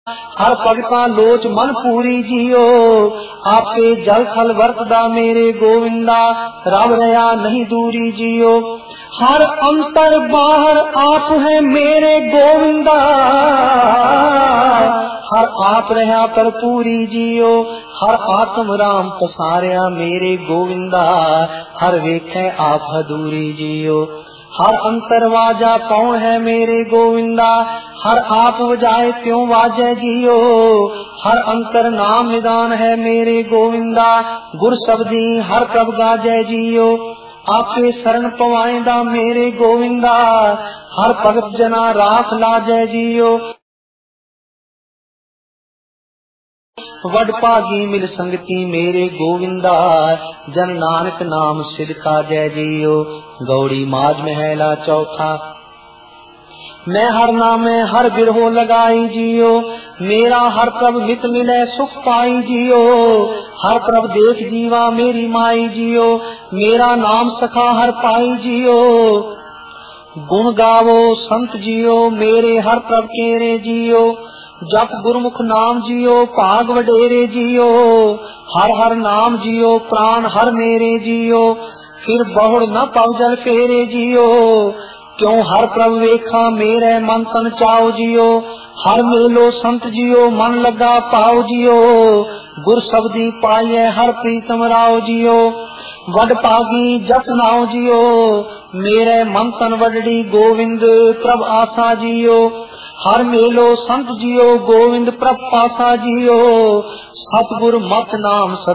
हर भगता लोच मन पूरी जियो, आपे जल थल वरतदा मेरे गोविंदा, रब रया नहीं दूरी जियो। हर अंतर बाहर आप है मेरे गोविंदा, हर आप रहा पर पूरी जियो। हर आत्म राम पसारिया मेरे गोविंदा, हर वेखे आप हदूरी जियो। हर अंतर वाजा कौन है मेरे गोविंदा, हर आप वजाए त्यों वाजे जियो। हर अंतर नाम निदान है मेरे गोविंदा, गुर शब्दी हर प्रभ गाजे जियो। आपके शरण पवाएंदा मेरे गोविंदा, हर भगत जना राख लाजे जियो। वड भागी मिल संगति मेरे गोविंदा, जन नानक नाम सिद्ध का जय जियो। गौड़ी माज महला चौथा। मैं हर नामे हर बिरहो लगाई जियो, मेरा हर प्रभ मित मिले सुख पाई जियो। हर प्रभ देख जीवा मेरी माई जियो, मेरा नाम सखा हर पाई जियो। गुण गावो संत जियो, मेरे हर प्रभ केरे जियो। जप गुरमुख नाम जियो, भाग वडेरे जियो। हर हर नाम जियो, प्राण हर मेरे जियो। फिर बहुड़ न पव जल फेरे जियो, क्यों हर प्रभ वेखा मेरे मन तन चाओ जियो। हर मेलो संत जियो, मन लगा पाओ जियो। गुर शब्दी पाइए हर प्रीतम राव जियो। वड पागी जप नाओ जियो, मेरे मन तन वडड़ी गोविंद प्रभ आसा जियो। हर मेलो संत जियो, गोविंद प्रभ पासा जियो। सतगुर मत नाम